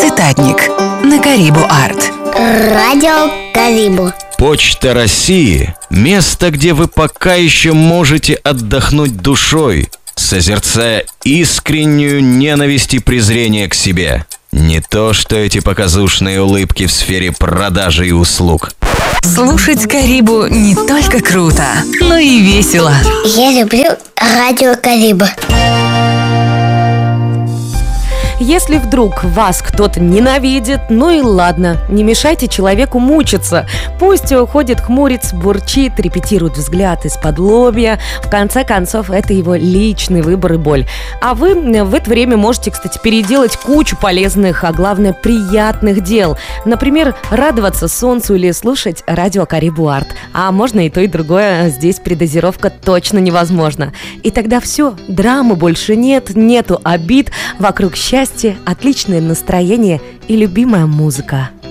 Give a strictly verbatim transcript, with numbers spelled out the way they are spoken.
Цитатник на Карибу Арт. Радио Карибу. Почта России – место, где вы пока еще можете отдохнуть душой, созерцая искреннюю ненависть и презрение к себе. Не то, что эти показушные улыбки в сфере продажи и услуг. Слушать Карибу не только круто, но и весело. Я люблю радио Карибу. Если вдруг вас кто-то ненавидит, ну и ладно, не мешайте человеку мучиться. Пусть ходит, хмурится, бурчит, репетирует взгляд из-под лобья. В конце концов, это его личный выбор и боль. А вы в это время можете, кстати, переделать кучу полезных, а главное, приятных дел. Например, радоваться солнцу или слушать радио Карибу Арт. А можно и то, и другое. Здесь передозировка точно невозможна. И тогда все, драмы больше нет, нету обид, вокруг счастья, отличное настроение и любимая музыка.